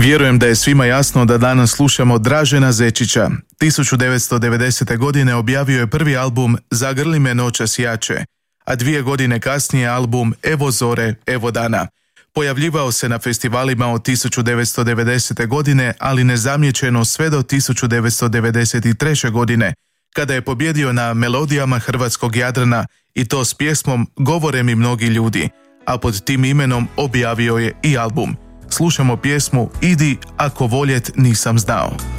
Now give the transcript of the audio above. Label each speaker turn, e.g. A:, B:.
A: Vjerujem da je svima jasno da danas slušamo Dražena Zečića. 1990. godine objavio je prvi album Zagrli me noćas jače, a 2 godine kasnije album Evo zore, evo dana. Pojavljivao se na festivalima od 1990. godine, ali nezamjećeno sve do 1993. godine, kada je pobjedio na melodijama hrvatskog Jadrana i to s pjesmom Govore mi mnogi ljudi, a pod tim imenom objavio je i album. Slušamo pjesmu Idi ako voljet nisam znao.